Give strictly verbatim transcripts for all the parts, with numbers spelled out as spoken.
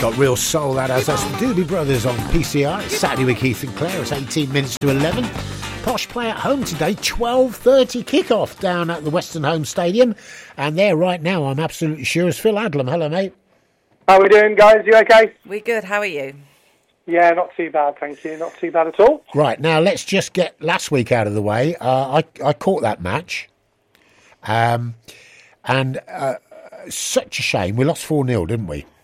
got real soul, that has. That's the Doobie Brothers on P C R. It's Saturday with Keith and Claire. It's eighteen minutes to eleven. Posh play at home today, twelve thirty kickoff down at the Western Home Stadium. And there right now, I'm absolutely sure, is Phil Adlam. Hello, mate. How are we doing, guys? You okay? We're good. How are you? Yeah, not too bad, thank you. Not too bad at all. Right, now let's just get last week out of the way. Uh, I, I caught that match. Um, and uh, such a shame. We lost four nil, didn't we?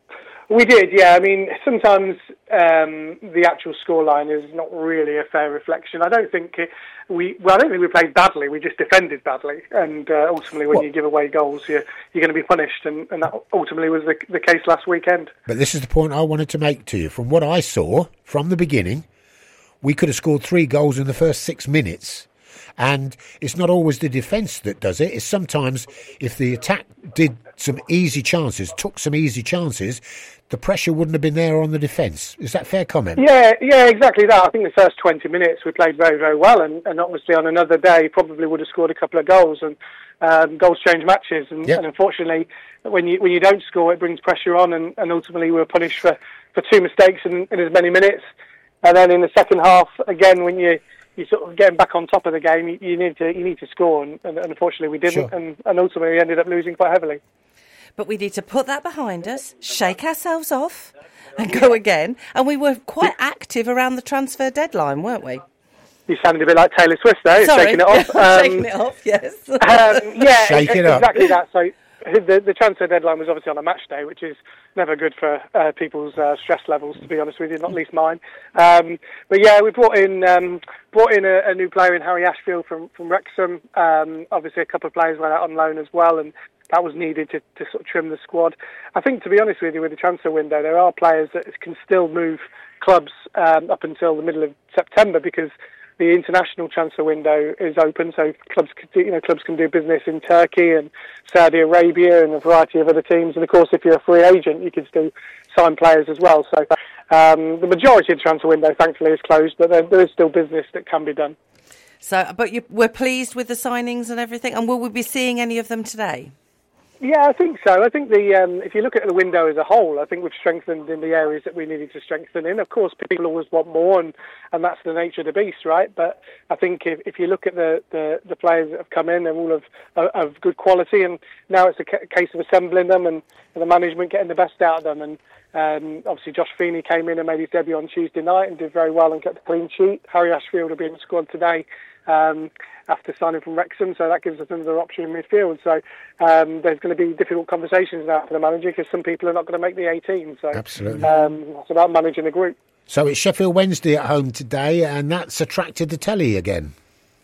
We did, yeah. I mean, sometimes um, the actual scoreline is not really a fair reflection. I don't think it, we. Well, I don't think we played badly. We just defended badly, and uh, ultimately, when what? you give away goals, you're you're going to be punished, and, and that ultimately was the, the case last weekend. But this is the point I wanted to make to you. From what I saw from the beginning, we could have scored three goals in the first six minutes. And it's not always the defence that does it. It's sometimes if the attack did some easy chances, took some easy chances, the pressure wouldn't have been there on the defence. Is that a fair comment? Yeah, yeah, exactly that. I think the first twenty minutes we played very, very well, and, and obviously on another day probably would have scored a couple of goals, and um, goals change matches, and, yep. and unfortunately when you when you don't score, it brings pressure on, and, and ultimately we were punished for, for two mistakes in, in as many minutes, and then in the second half again when you you're sort of getting back on top of the game, you, you need to you need to score, and, and unfortunately we didn't, sure. and, and ultimately we ended up losing quite heavily. But we need to put that behind us, shake ourselves off, and go again. And we were quite active around the transfer deadline, weren't we? You sounded a bit like Taylor Swift there, Sorry. shaking it off. Um, shaking it off, yes. um, yeah, shake it, it up. Exactly that. So the, the transfer deadline was obviously on a match day, which is never good for uh, people's uh, stress levels, to be honest with you, not least mine. Um, but yeah, we brought in um, brought in a, a new player in Harry Ashfield from, from Wrexham. Um, obviously a couple of players went out on loan as well, and that was needed to, to sort of trim the squad. I think, to be honest with you, with the transfer window, there are players that can still move clubs um, up until the middle of September, because the international transfer window is open, so clubs, you know, clubs can do business in Turkey and Saudi Arabia and a variety of other teams. And of course, if you're a free agent, you can still sign players as well. So um, the majority of the transfer window, thankfully, is closed, but there, there is still business that can be done. So, but you, we're pleased with the signings and everything, and will we be seeing any of them today? Yeah, I think so. I think the um, if you look at the window as a whole, I think we've strengthened in the areas that we needed to strengthen in. Of course, people always want more, and, and that's the nature of the beast, right? But I think if, if you look at the, the, the players that have come in, they're all of, of good quality, and now it's a ca- case of assembling them and, and the management getting the best out of them. And um, obviously Josh Feeney came in and made his debut on Tuesday night and did very well and kept a clean sheet. Harry Ashfield will be in the squad today. Um, after signing from Wrexham, so that gives us another option in midfield. So um, there's going to be difficult conversations now for the manager, because some people are not going to make the eighteen. So absolutely, um, it's about managing the group. So it's Sheffield Wednesday at home today, and that's attracted the telly again.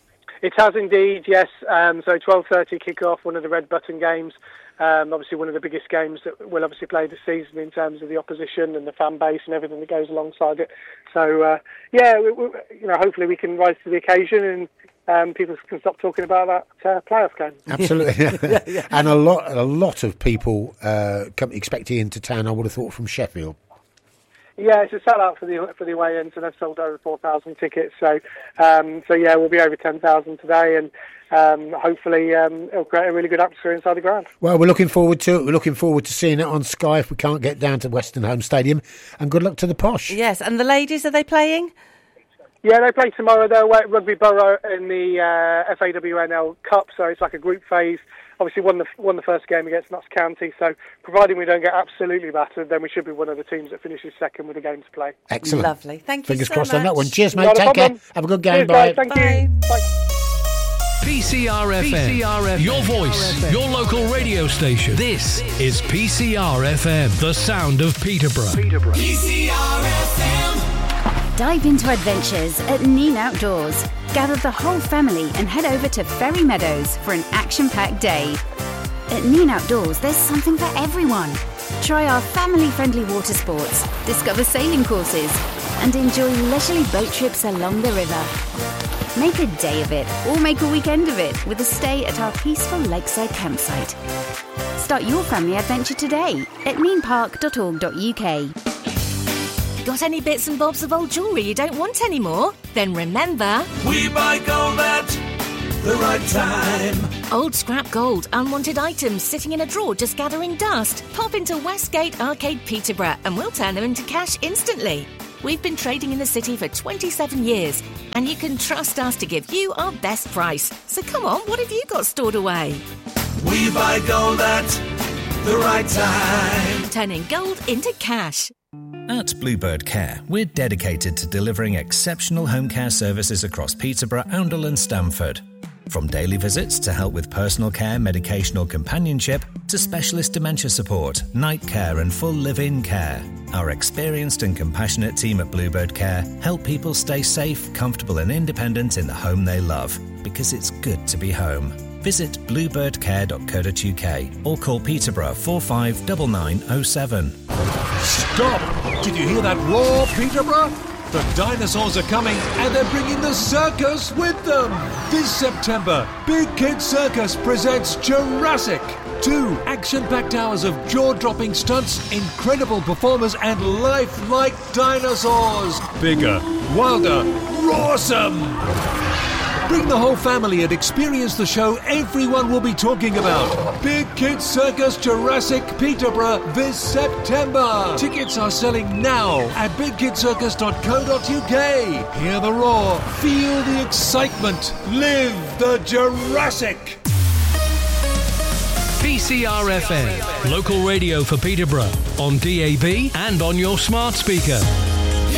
It has indeed, yes. Um, so twelve thirty kick-off, one of the red button games. Um, obviously one of the biggest games that we'll obviously play this season in terms of the opposition and the fan base and everything that goes alongside it. So uh, yeah, we, we, you know, hopefully we can rise to the occasion, and um, people can stop talking about that uh, playoff game. Absolutely, yeah, yeah. And a lot, a lot of people uh, come expecting into town, I would have thought, from Sheffield. Yeah, it's a sellout for the for the away end, so they've sold over four thousand tickets. So, um, so yeah, we'll be over ten thousand today, and um, hopefully um, it'll create a really good atmosphere inside the ground. Well, we're looking forward to it. We're looking forward to seeing it on Sky if we can't get down to Western Home Stadium. And good luck to the Posh. Yes, and the ladies, are they playing? Yeah, they play tomorrow. They're away at Rugby Borough in the uh, F A W N L Cup, so it's like a group phase. Obviously won the won the first game against Notts County, so providing we don't get absolutely battered, then we should be one of the teams that finishes second with a game to play. Excellent. Lovely. Thank you Fingers so crossed much. on that one. Cheers, mate. Not Take care. Have a good game. Cheers, Bye. guys. Thank Bye. you. Bye. P C R F M. P C R F M. Your voice, your local radio station. This is P C R F M, the sound of Peterborough. Peterborough. P C R F M. Dive into adventures at Neen Outdoors. Gather the whole family and head over to Ferry Meadows for an action-packed day. At Neen Outdoors, there's something for everyone. Try our family-friendly water sports, discover sailing courses, and enjoy leisurely boat trips along the river. Make a day of it, or make a weekend of it, with a stay at our peaceful lakeside campsite. Start your family adventure today at neen park dot org dot U K. Got any bits and bobs of old jewellery you don't want anymore? Then remember... We buy gold at the right time. Old scrap gold, unwanted items sitting in a drawer just gathering dust. Pop into Westgate Arcade Peterborough and we'll turn them into cash instantly. We've been trading in the city for twenty-seven years and you can trust us to give you our best price. So come on, what have you got stored away? We buy gold at the right time. Turning gold into cash. At Bluebird Care, we're dedicated to delivering exceptional home care services across Peterborough, Oundle and Stamford. From daily visits to help with personal care, medication or companionship, to specialist dementia support, night care and full live-in care. Our experienced and compassionate team at Bluebird Care help people stay safe, comfortable and independent in the home they love, because it's good to be home. Visit bluebird care dot co dot uk or call Peterborough four five nine nine oh seven. Stop! Did you hear that roar, Peterborough? The dinosaurs are coming and they're bringing the circus with them! This September, Big Kid Circus presents Jurassic! Two action-packed hours of jaw-dropping stunts, incredible performers and lifelike dinosaurs! Bigger, wilder, rawsome! Bring the whole family and experience the show everyone will be talking about. Big Kid Circus Jurassic Peterborough this September. Tickets are selling now at big kid circus dot co dot uk. Hear the roar, feel the excitement, live the Jurassic. P C R F M, local radio for Peterborough, on D A B and on your smart speaker.